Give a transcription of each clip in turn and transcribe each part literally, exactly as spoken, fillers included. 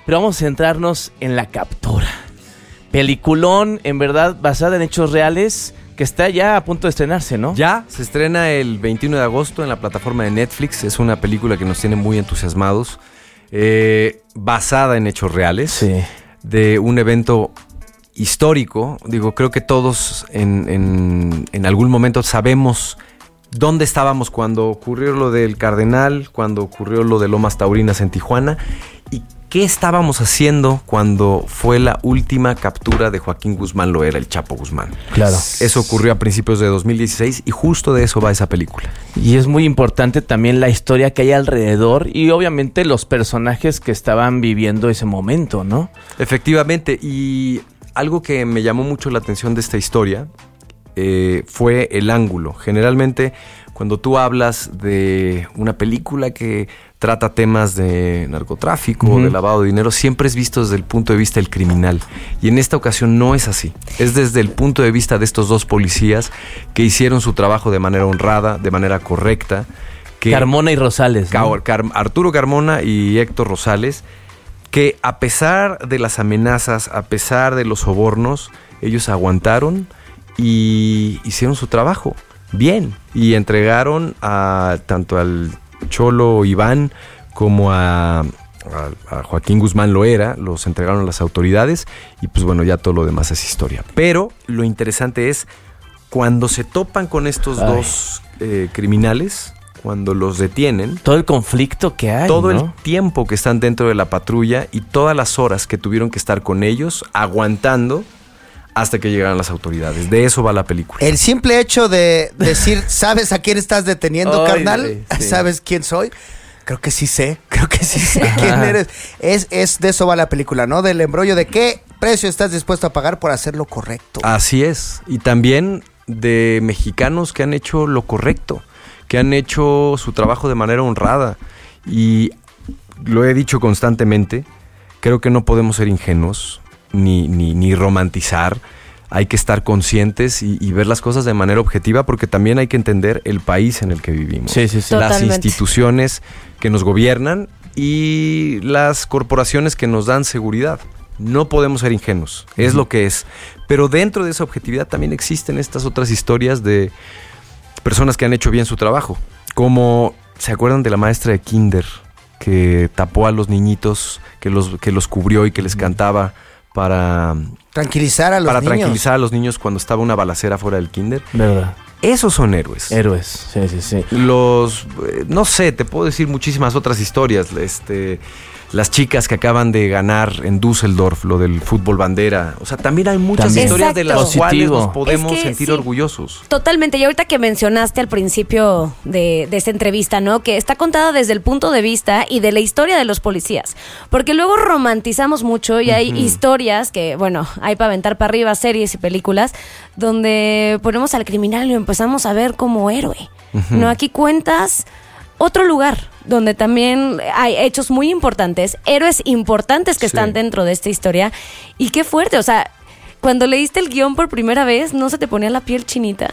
pero vamos a centrarnos en La Captura. Peliculón, en verdad, basada en hechos reales, que está ya a punto de estrenarse, ¿no? Ya, se estrena el veintiuno de agosto en la plataforma de Netflix. Es una película que nos tiene muy entusiasmados, eh, basada en hechos reales, Sí. de un evento histórico. Digo, creo que todos en, en, en algún momento sabemos dónde estábamos cuando ocurrió lo del Cardenal, cuando ocurrió lo de Lomas Taurinas en Tijuana, y qué estábamos haciendo cuando fue la última captura de Joaquín Guzmán Loera, el Chapo Guzmán. Claro. Eso ocurrió a principios de dos mil dieciséis y justo de eso va esa película. Y es muy importante también la historia que hay alrededor y obviamente los personajes que estaban viviendo ese momento, ¿no? Efectivamente, y algo que me llamó mucho la atención de esta historia eh, fue el ángulo. Generalmente, cuando tú hablas de una película que trata temas de narcotráfico, uh-huh. de lavado de dinero, siempre es visto desde el punto de vista del criminal. Y en esta ocasión no es así. Es desde el punto de vista de estos dos policías que hicieron su trabajo de manera honrada, de manera correcta. Que Carmona y Rosales, ¿no? Car- Car- Arturo Carmona y Héctor Rosales, que a pesar de las amenazas, a pesar de los sobornos, ellos aguantaron y hicieron su trabajo bien. Y entregaron a tanto al Cholo Iván como a, a, a Joaquín Guzmán Loera, los entregaron a las autoridades y pues bueno, ya todo lo demás es historia. Pero lo interesante es cuando se topan con estos Ay. dos eh, criminales, cuando los detienen, todo el conflicto que hay, todo ¿no? el tiempo que están dentro de la patrulla y todas las horas que tuvieron que estar con ellos aguantando hasta que llegaran las autoridades. De eso va la película. El simple hecho de decir, ¿sabes a quién estás deteniendo, Ay, carnal? sí. ¿Sabes quién soy? Creo que sí sé, creo que sí sé quién eres. Es, es de eso va la película, ¿no? Del embrollo de qué precio estás dispuesto a pagar por hacer lo correcto. Así es. Y también de mexicanos que han hecho lo correcto, que han hecho su trabajo de manera honrada. Y lo he dicho constantemente, creo que no podemos ser ingenuos. Ni, ni, ni romantizar, hay que estar conscientes y, y ver las cosas de manera objetiva porque también hay que entender el país en el que vivimos. Sí, sí, sí. Las Totalmente. instituciones que nos gobiernan y las corporaciones que nos dan seguridad. No podemos ser ingenuos, es lo que es. Pero dentro de esa objetividad también existen estas otras historias de personas que han hecho bien su trabajo. Como, ¿se acuerdan de la maestra de kinder que tapó a los niñitos, que los, que los cubrió y que les cantaba para tranquilizar a los para niños. tranquilizar a los niños cuando estaba una balacera fuera del kinder? ¿Verdad? Esos son héroes. Héroes, sí, sí, sí. Los, eh, no sé, te puedo decir muchísimas otras historias. Este, las chicas que acaban de ganar en Düsseldorf, lo del fútbol bandera. O sea, también hay muchas También. historias de las Exacto. cuales Positivo. nos podemos Es que sentir sí. orgullosos. Totalmente, y ahorita que mencionaste al principio de, de esta entrevista, ¿no? Que está contada desde el punto de vista y de la historia de los policías. Porque luego romantizamos mucho y hay Ujú. historias que, bueno, hay para aventar para arriba series y películas donde ponemos al criminal y lo empezamos a ver como héroe. Ujú. No, aquí cuentas otro lugar donde también hay hechos muy importantes, héroes importantes que Sí. están dentro de esta historia. Y qué fuerte, o sea, cuando leíste el guión por primera vez, ¿no se te ponía la piel chinita?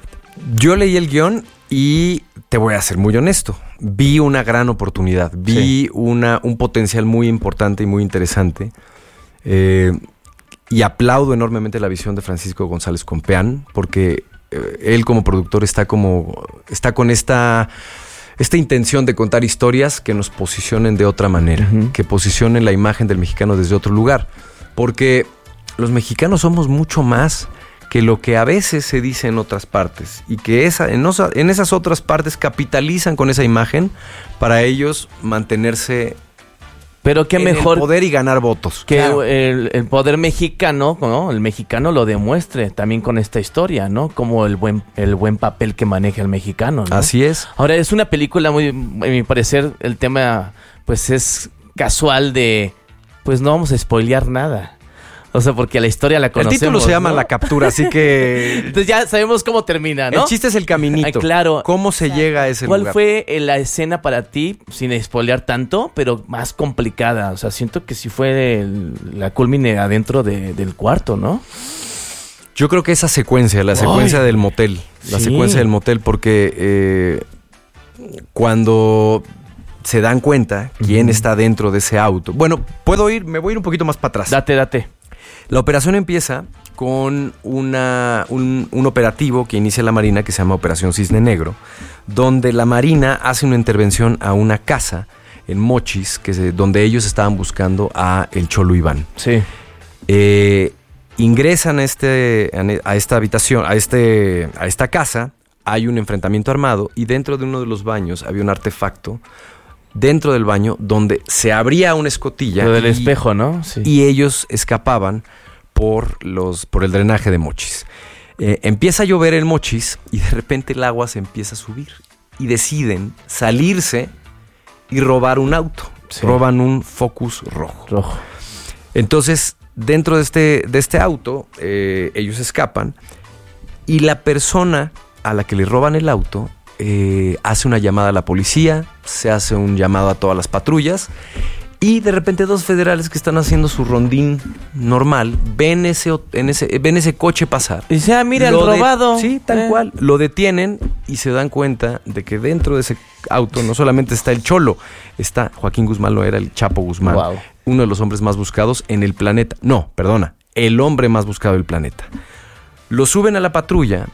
Yo leí el guión y te voy a ser muy honesto. Vi una gran oportunidad, vi Sí. una, un potencial muy importante y muy interesante. Eh, y aplaudo enormemente la visión de Francisco González Compeán, porque eh, él como productor está como está con esta, esta intención de contar historias que nos posicionen de otra manera, Uh-huh. que posicionen la imagen del mexicano desde otro lugar. Porque los mexicanos somos mucho más que lo que a veces se dice en otras partes y que esa, en, osa, en esas otras partes capitalizan con esa imagen para ellos mantenerse Pero qué en mejor el poder y ganar votos. que Claro. el, el poder mexicano, ¿no? El mexicano lo demuestre también con esta historia, ¿no? Como el buen, el buen papel que maneja el mexicano, ¿no? Así es. Ahora, es una película muy, a mi parecer, el tema, pues es casual de, pues no vamos a spoilear nada. O sea, porque la historia la El conocemos, título se llama ¿no? La Captura, así que Entonces ya sabemos cómo termina, ¿no? el chiste es el caminito. Ah, claro. Cómo se llega a ese ¿Cuál lugar. fue eh, la escena para ti, sin spoilear tanto, pero más complicada? O sea, siento que sí fue el- la culmine adentro de- del cuarto, ¿no? Yo creo que esa secuencia, la Ay. secuencia del motel, la Sí. secuencia del motel, porque eh, cuando se dan cuenta quién uh-huh. está dentro de ese auto. Bueno, puedo ir, me voy a ir un poquito más para atrás. Date, date. La operación empieza con una, un, un operativo que inicia la Marina que se llama Operación Cisne Negro, donde la Marina hace una intervención a una casa en Mochis, que se, donde ellos estaban buscando a el Cholo Iván. Sí. Eh, ingresan a, este, a esta habitación, a, este, a esta casa, hay un enfrentamiento armado y dentro de uno de los baños había un artefacto dentro del baño donde se abría una escotilla. Lo del y, espejo, ¿no? Sí. Y ellos escapaban por, los, por el drenaje de Mochis. Eh, empieza a llover en Mochis y de repente el agua se empieza a subir y deciden salirse y robar un auto. Sí. Roban un Focus rojo. Rojo. Entonces, dentro de este, de este auto, eh, ellos escapan y la persona a la que le roban el auto eh, hace una llamada a la policía, se hace un llamado a todas las patrullas y de repente dos federales que están haciendo su rondín normal ven ese, en ese, ven ese coche pasar. Y dice, ah, mira, el robado. De, sí, tal eh. cual. Lo detienen y se dan cuenta de que dentro de ese auto no solamente está el Cholo, está Joaquín Guzmán, lo era el Chapo Guzmán. Wow. Uno de los hombres más buscados en el planeta. No, perdona, el hombre más buscado del planeta. Lo suben a la patrulla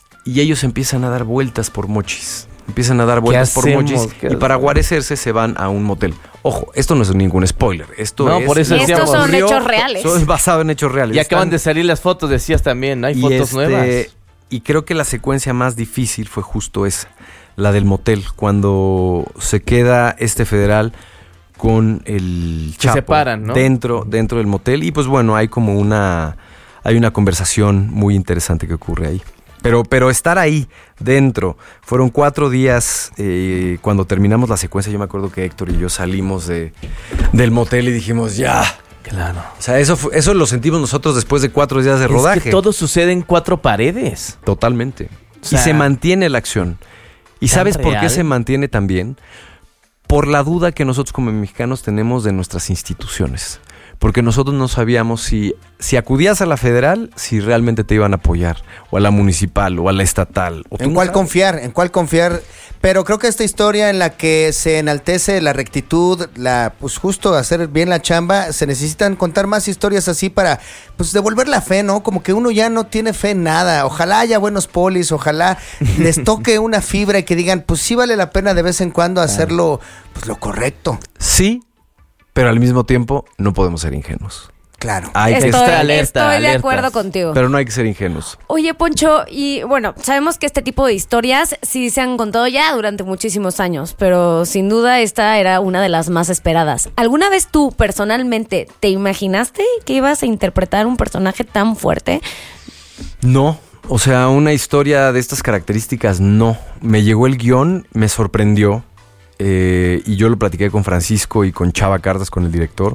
y ellos empiezan a dar vueltas por Mochis. Empiezan a dar vueltas por Mochis y para guarecerse se van a un motel. Ojo, esto no es ningún spoiler. Esto no, es, por eso estos son hechos reales. Son basado en hechos reales. Y acaban Están, de salir las fotos, decías también, hay fotos este, nuevas. Y creo que la secuencia más difícil fue justo esa, la del motel, cuando se queda este federal con el Chapo se separan, ¿no? dentro, dentro del motel y pues bueno, hay como una hay una conversación muy interesante que ocurre ahí. Pero, pero estar ahí dentro, fueron cuatro días eh, cuando terminamos la secuencia. Yo me acuerdo que Héctor y yo salimos de, del motel y dijimos ya. Claro. O sea, eso, fue, eso lo sentimos nosotros después de cuatro días de rodaje. Es que todo sucede en cuatro paredes. Totalmente. O sea, y se mantiene la acción. ¿Y sabes real? por qué se mantiene también? Por la duda que nosotros como mexicanos tenemos de nuestras instituciones. Porque nosotros no sabíamos si, si acudías a la federal, si realmente te iban a apoyar, o a la municipal, o a la estatal. O ¿En cuál sabes? confiar? ¿En cuál confiar? Pero creo que esta historia en la que se enaltece la rectitud, la pues justo hacer bien la chamba, se necesitan contar más historias así para pues devolver la fe, ¿no? Como que uno ya no tiene fe en nada. Ojalá haya buenos polis, ojalá les toque una fibra y que digan, pues sí vale la pena de vez en cuando hacerlo pues lo correcto. Sí. Pero al mismo tiempo no podemos ser ingenuos. Claro. Hay estoy, que estar alerta, estoy de alertas. acuerdo contigo. Pero no hay que ser ingenuos. Oye, Poncho, y bueno, sabemos que este tipo de historias sí se han contado ya durante muchísimos años, pero sin duda esta era una de las más esperadas. ¿Alguna vez tú, personalmente, te imaginaste que ibas a interpretar un personaje tan fuerte? No. O sea, una historia de estas características, no. Me llegó el guión, me sorprendió. Eh, y yo lo platiqué con Francisco y con Chava Cartas, con el director,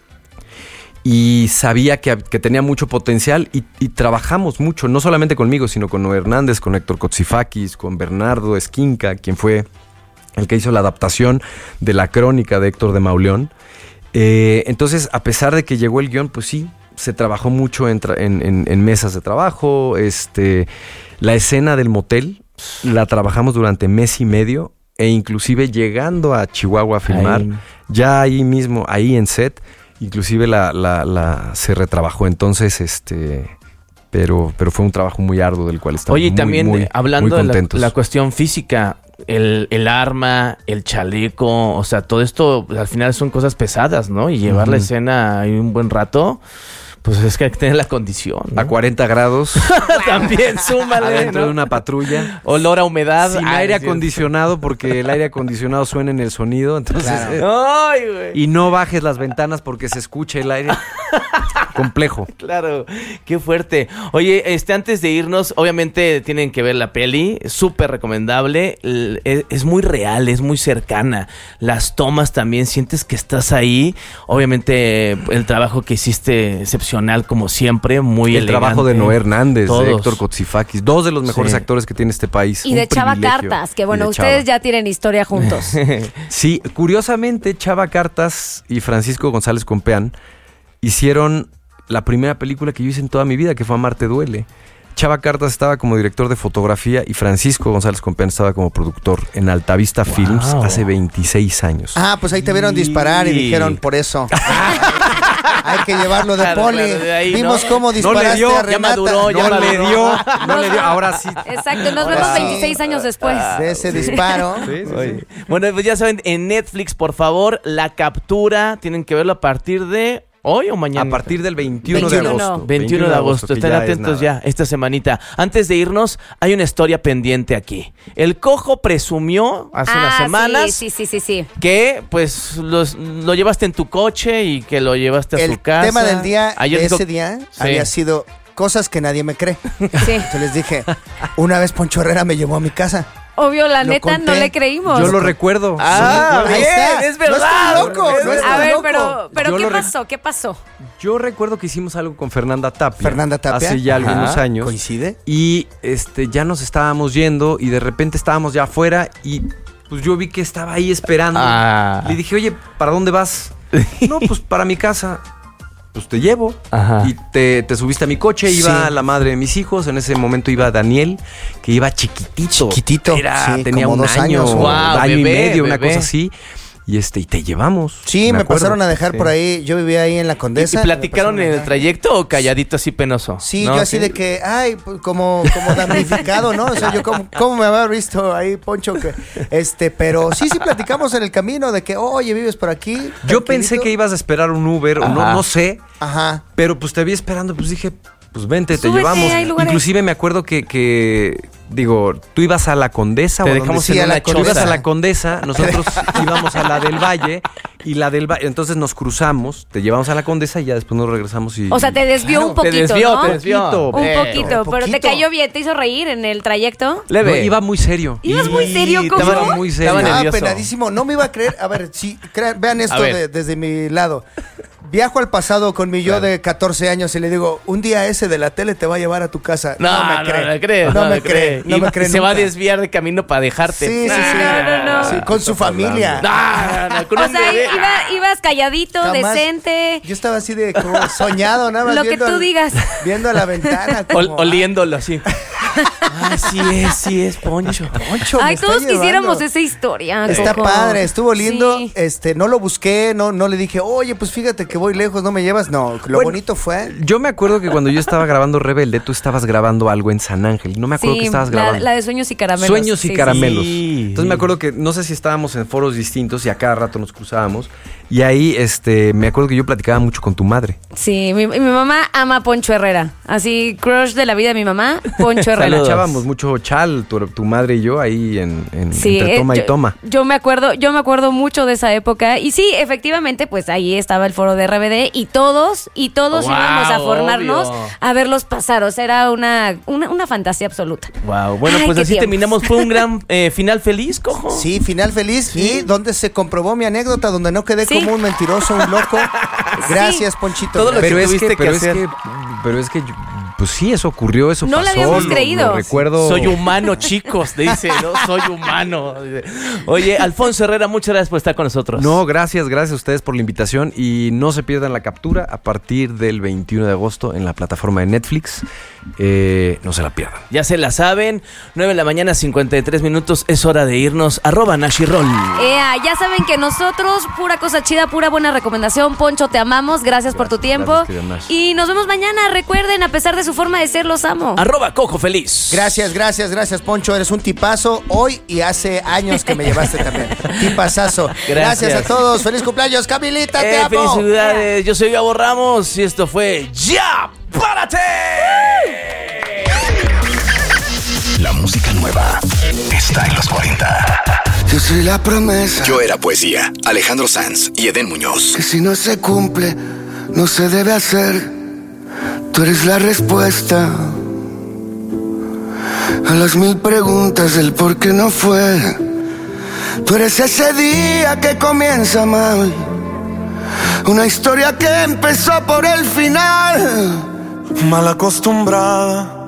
y sabía que, que tenía mucho potencial y, y trabajamos mucho, no solamente conmigo, sino con Noé Hernández, con Héctor Kotsifakis, con Bernardo Esquinca, quien fue el que hizo la adaptación de la crónica de Héctor de Mauleón. Eh, entonces, a pesar de que llegó el guión, pues sí, se trabajó mucho en, tra- en, en, en mesas de trabajo. Este, la escena del motel la trabajamos durante mes y medio. E inclusive llegando a Chihuahua a filmar, ahí. ya ahí mismo, ahí en set, inclusive la, la, la se retrabajó. Entonces, este, pero, pero fue un trabajo muy arduo del cual estamos Oye, muy, también muy, hablando muy de la, la cuestión física, el, el arma, el chaleco, o sea, todo esto al final son cosas pesadas, ¿no? Y llevar uh-huh. la escena ahí un buen rato. Pues es que hay que tener la condición, ¿no? A cuarenta grados. También, súmale, adentro ¿no? de una patrulla. Olor a humedad. Sin ah, aire es acondicionado, porque el aire acondicionado suena en el sonido. Entonces, claro. eh, Ay, güey. Y no bajes las ventanas porque se escucha el aire. Complejo. Claro, qué fuerte. Oye, este, antes de irnos, obviamente tienen que ver la peli, súper recomendable. Es, es muy real, es muy cercana. Las tomas también, sientes que estás ahí. Obviamente el trabajo que hiciste excepcional, como siempre, muy el elegante. trabajo de Noé Hernández, Todos. de Héctor Kotsifakis, dos de los mejores sí. actores que tiene este país. Y Un de Chava privilegio. Cartas, que bueno, Y de ustedes Chava. ya tienen historia juntos. Sí, curiosamente Chava Cartas y Francisco González Compeán hicieron la primera película que yo hice en toda mi vida, que fue Amarte Duele. Chava Cartas estaba como director de fotografía y Francisco González Compeán estaba como productor en Altavista wow. Films hace veintiséis años. Ah, pues ahí te vieron disparar y dijeron por eso. Hay que llevarlo de claro, poli. Claro, de ahí, Vimos ¿no? cómo disparaste no le dio, a Renata. Ya maduró, ya no maduró. le dio, no le dio. Ahora sí. Exacto, nos vemos sí. veintiséis años después. De ese disparo. Sí, sí, sí. Bueno, pues ya saben, en Netflix, por favor, La Captura. Tienen que verlo a partir de... ¿Hoy o mañana? A partir del veintiuno de agosto. veintiuno de agosto. Estén atentos ya esta semanita. Antes de irnos, hay una historia pendiente aquí. El Cojo presumió hace ah, unas semanas sí, sí, sí, sí, sí. que pues los, lo llevaste en tu coche y que lo llevaste a el su casa. El tema del día, Ayer de dijo, ese día, sí. había sido cosas que nadie me cree. Sí. Entonces les dije, una vez Poncho Herrera me llevó a mi casa. Obvio, la lo neta, conté. no le creímos. Yo lo recuerdo. Ah, Ahí bien, está. es verdad. No estoy loco, no estoy A ver, loco. pero, pero ¿qué re- pasó? ¿Qué pasó? Yo recuerdo que hicimos algo con Fernanda Tapia. Fernanda Tapia. Hace ya Ajá. algunos años. ¿Coincide? Y este, ya nos estábamos yendo y de repente estábamos ya afuera y pues yo vi que estaba ahí esperando. Ah. Le dije, oye, ¿para dónde vas? No, pues para mi casa. Pues te llevo. Ajá. Y te, te subiste a mi coche, iba Sí. la madre de mis hijos, en ese momento iba Daniel, que iba chiquitito. Chiquitito, Era, sí, tenía como un dos año, años. Wow, año y bebé, medio, una bebé. cosa así. Y este, y te llevamos. Sí, me, acuerdo. pasaron a dejar Sí. por ahí. Yo vivía ahí en la ¿Y, Condesa. y platicaron me en el pasaron a trayecto o calladito así penoso? Sí, ¿No? yo así ¿Sí? de que, ay, pues, como, como damnificado, ¿no? O sea, yo como, ¿cómo me había visto ahí, Poncho? Que, este, pero sí, sí platicamos en el camino de que, oye, vives por aquí. Yo tranquilito. pensé que ibas a esperar un Uber, o no, Ajá. no sé. Ajá. Pero pues te vi esperando, pues dije, pues vente, te Súbete, llevamos. hay lugares. Inclusive me acuerdo que, que, digo, tú ibas a la Condesa. Te o a dejamos donde en sea. una Tú ibas choza. a la Condesa, nosotros íbamos a la del Valle y la del Valle, entonces nos cruzamos, te llevamos a la Condesa y ya después nos regresamos y... O sea, te desvió Claro, un poquito, te desvió, ¿no? te desvió. Un Eh, poquito, pero poquito. te cayó bien, te hizo reír en el trayecto. No, Leve. iba muy serio. ¿Ibas muy serio, Y Coco? estaba muy serio. Estaba Ah, nervioso. penadísimo. No me iba a creer. A ver, sí, crea- vean esto A ver. de- desde mi lado. Viajo al pasado con mi yo Claro. de catorce años y le digo, un día ese de la tele te va a llevar a tu casa. No, No, me no, cree. no, le cree, No, no me le cree. No Y me cree se va a nunca. desviar de camino para dejarte. Sí, sí, sí. No, no, no. Sí, con su familia. No, no, no, con O un sea, bebé. iba- ibas calladito, Jamás. decente. Yo estaba así de como soñado, nada más. Lo que viendo tú al- digas. Viendo a la ventana. Ol- como, oliéndolo así. Ah, sí es, sí es, Poncho. ah, Poncho, me Ay, está todos quisiéramos llevando. esa historia. Está Coco. padre, estuvo lindo. Sí. Este, no lo busqué, no, no le dije, oye, pues fíjate que voy lejos, no me llevas. No, lo Bueno, bonito fue. Yo me acuerdo que cuando yo estaba grabando Rebelde, tú estabas grabando algo en San Ángel. No me acuerdo Sí, que estabas la, grabando. la de Sueños y Caramelos. Sueños y Sí, sí, caramelos. sí. Entonces me acuerdo que no sé si estábamos en foros distintos y a cada rato nos cruzábamos. Y ahí este, me acuerdo que yo platicaba mucho con tu madre. Sí, mi, mi mamá ama a Poncho Herrera. Así, crush de la vida de mi mamá, Poncho Herrera. Saludos. Echábamos mucho chal, tu, tu madre y yo, ahí en, en- Sí, entre eh, toma yo, y toma. Yo me acuerdo, yo me acuerdo mucho de esa época. Y sí, efectivamente, pues ahí estaba el foro de R B D y todos, y todos Wow, íbamos a formarnos obvio. a verlos pasar. O sea, era una, una, una fantasía absoluta. Wow, bueno, Ay, pues qué así tiempos. terminamos. Fue un gran eh, final feliz, Cojo. Sí, final feliz. Y donde se comprobó mi anécdota, donde no quedé Sí. como un mentiroso, un loco. Gracias, Ponchito. Todo lo Pero que es tuviste que, que pero es hacer. que, pero es que, yo- pues sí, eso ocurrió, eso No lo pasó. habíamos lo- creído. Lo recuerdo. Soy humano, chicos, dice, ¿no? Soy humano. Oye, Alfonso Herrera, muchas gracias por estar con nosotros. No, gracias, gracias a ustedes por la invitación y no se pierdan la captura a partir del veintiuno de agosto en la plataforma de Netflix. Eh, no se la pierdan. Ya se la saben, nueve de la mañana, cincuenta y tres minutos, es hora de irnos. Arroba Nashirol. Ea, ya saben que nosotros, pura cosa chida, pura buena recomendación. Poncho, te amamos. Gracias, por tu tiempo. gracias, querida Nash. Y nos vemos mañana. Recuerden, a pesar de su forma de ser, los amo. Arroba Cojo Feliz. Gracias, gracias, gracias, Poncho. Eres un tipazo hoy y hace años que me llevaste también. Tipazazo. Gracias, Gracias. a todos. Feliz cumpleaños, Camilita, te Eh, amo. felicidades, yo soy Gabo Ramos y esto fue ¡Ya! ¡Párate! La música nueva está en los cuarenta. Yo soy la promesa Yo era poesía. Alejandro Sanz y Edén Muñoz. que si no se cumple, no se debe hacer. Tú eres la respuesta a las mil preguntas del por qué no fue. Tú eres ese día que comienza mal, una historia que empezó por el final. Mal acostumbrada